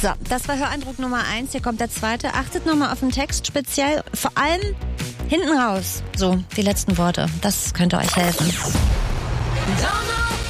So, das war Höreindruck Nummer 1. Hier kommt der zweite. Achtet nochmal auf den Text speziell. Vor allem hinten raus. So, die letzten Worte. Das könnte euch helfen. Donner